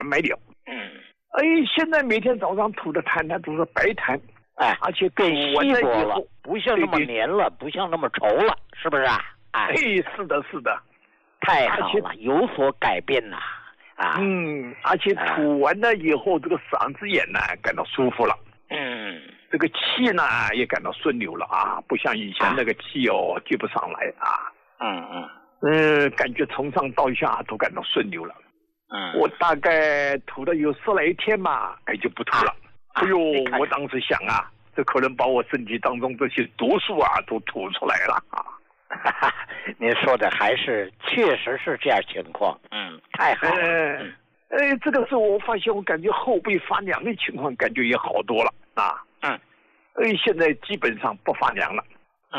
没有。现在每天早上吐的痰呢都是白痰，而且更稀薄了， 后不像那么黏了，不像那么稠了，是不是啊？ 是的，是的， 太好了，有所改变呐。 而且吐完了以后，这个嗓子眼呢感到舒服了，这个气呢也感到顺流了不像以前那个气接不上来感觉从上到下都感到顺流了。我大概吐了有10来天嘛，就不吐了。我当时想这可能把我身体当中这些毒素都吐出来了您说的还是确实是这样情况，太好了。 这个时候我发现我感觉后背发凉的情况感觉也好多了现在基本上不发凉了。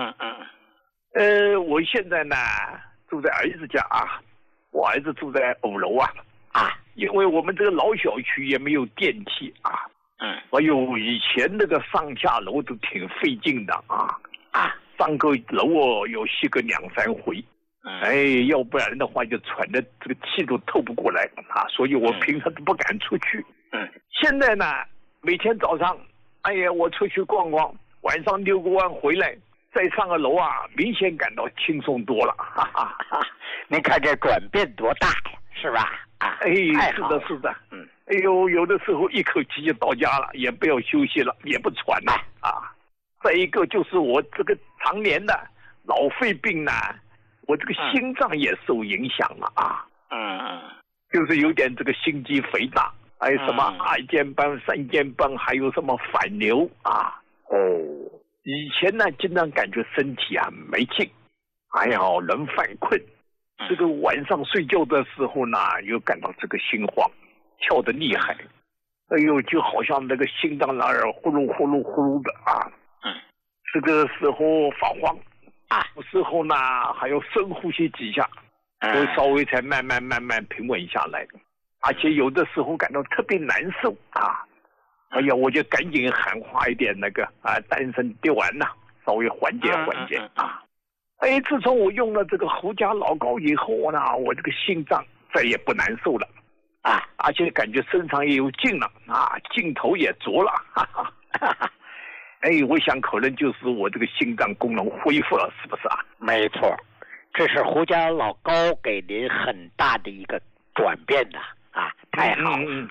我现在呢住在儿子家我儿子住在5楼因为我们这个老小区也没有电梯以前那个上下楼都挺费劲的上个楼要洗个2、3回，要不然的话就喘的这个气都透不过来所以我平常都不敢出去。现在呢，每天早上，我出去逛逛，晚上遛个弯回来，再上个楼明显感到轻松多了。 您看这转变多大呀，是吧？ 是的，是的。有的时候一口气就到家了，也不要休息了，也不喘了再一个就是我这个常年的老肺病呢，我这个心脏也受影响了就是有点这个心肌肥大，还有什么2尖瓣、3尖瓣，还有什么反流以前呢经常感觉身体没劲，人犯困，这个晚上睡觉的时候呢又感到这个心慌，跳得厉害，就好像那个心脏那儿呼噜呼噜呼噜的这个时候发慌有时候呢还要深呼吸几下，都稍微才慢慢平稳下来。而且有的时候感到特别难受我就赶紧喊话一点那个丹参滴丸稍微缓解缓解自从我用了这个胡家老膏以后呢，我这个心脏再也不难受了而且感觉身上也有劲了劲头也足了我想可能就是我这个心脏功能恢复了，是不是没错，这是胡家老膏给您很大的一个转变的太好了。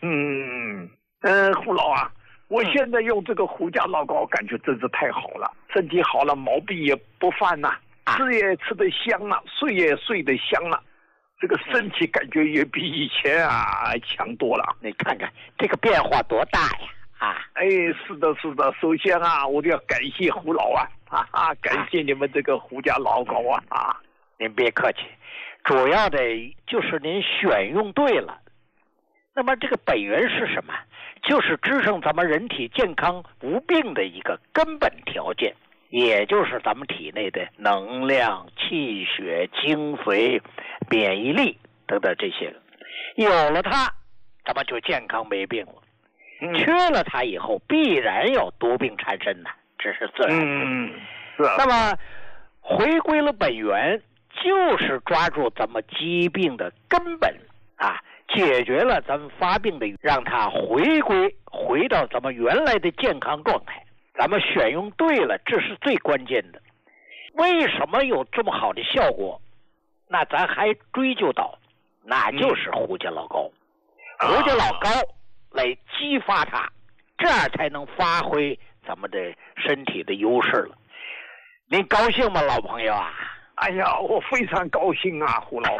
胡老我现在用这个胡家老膏感觉真是太好了，身体好了，毛病也不犯吃也吃得香了，睡也睡得香了，这个身体感觉也比以前强多了。 你看看这个变化多大呀是的，是的。首先我都要感谢胡老感谢你们这个胡家老膏您别客气，主要的就是您选用对了。那么这个本源是什么？就是支撑咱们人体健康无病的一个根本条件，也就是咱们体内的能量、气血、精髓、免疫力等等这些。有了它，咱们就健康没病了。缺了它以后，必然要多病缠身这是自然的。那么回归了本源，就是抓住咱们疾病的根本解决了咱们发病的，让它回到咱们原来的健康状态。咱们选用对了，这是最关键的。为什么有这么好的效果？那咱还追究到，那就是胡家老膏。胡家老膏来激发它，这样才能发挥咱们的身体的优势了。您高兴吗，老朋友我非常高兴胡老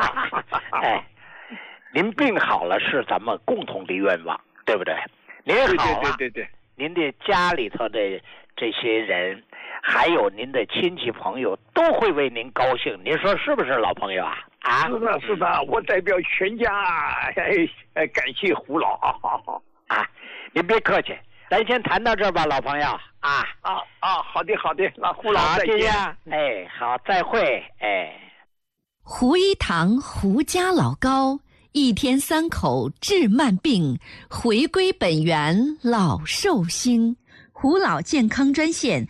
您病好了是咱们共同的愿望，对不对？您好了， 对， 您的家里头的这些人，还有您的亲戚朋友都会为您高兴，您说是不是，老朋友是的，我代表全家感谢胡老您别客气，咱先谈到这儿吧，老朋友好的，那胡老再见好，再会胡一堂胡家老膏，1天3口治慢病，回归本源老寿星。胡老健康专线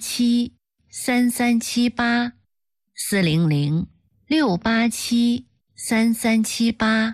400-687-3378，400-687 3378。